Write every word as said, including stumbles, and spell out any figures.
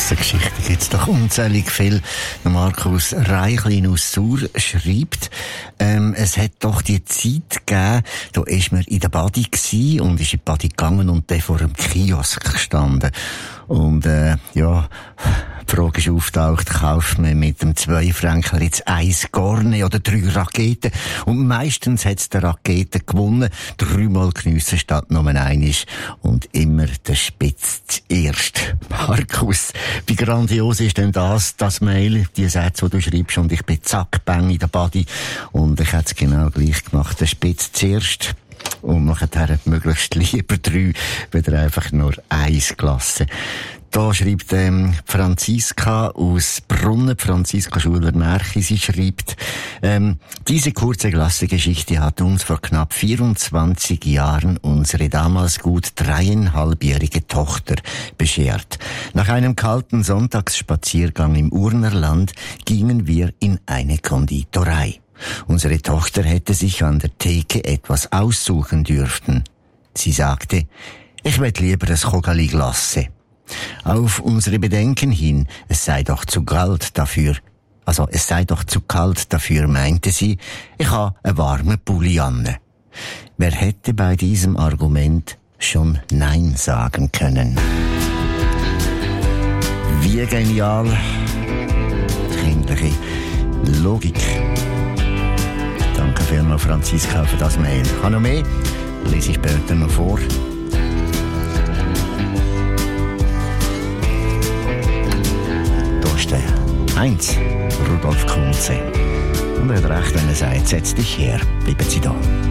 Klassengeschichten gibt es doch unzählig viel. Markus Reichlin aus Sur schreibt, ähm, es hat doch die Zeit gegeben, da ist man in der Badi gsi und ist in die Badi gegangen und dann vor einem Kiosk gestanden. Und, äh, ja, die Frage ist auftaucht, kauft man mit dem zwei Franken jetzt eins Garne oder drei Raketen? Und meistens hat's der Raketen gewonnen, dreimal geniessen statt nur einisch und immer der Spitz zuerst. Markus, wie grandios ist denn das, das Mail, die Sätze, die du schreibst, und ich bin zack, bang in der Badi und ich hätte es genau gleich gemacht, der Spitz zuerst. Und nachher möglichst lieber drei, wieder einfach nur eins gelassen. Da schreibt ähm, Franziska aus Brunnen, Franziska Schuler-Märchi, sie schreibt, ähm, diese kurze Klassengeschichte hat uns vor knapp vierundzwanzig Jahren unsere damals gut dreieinhalbjährige Tochter beschert. Nach einem kalten Sonntagsspaziergang im Urnerland gingen wir in eine Konditorei. Unsere Tochter hätte sich an der Theke etwas aussuchen dürfen. Sie sagte, ich will lieber ein Chogali Glasse. Auf unsere Bedenken hin, es sei doch zu kalt dafür, also es sei doch zu kalt dafür, meinte sie, ich habe eine warme Pulli an. Wer hätte bei diesem Argument schon Nein sagen können? Wie genial, kindliche Logik. Danke vielmals, Franziska, für das Mail. Ich habe noch mehr, lese ich später noch vor. Da ist der Heinz Rudolf Kunze. Und er hat recht, wenn er sagt, setz dich her, bleiben Sie da.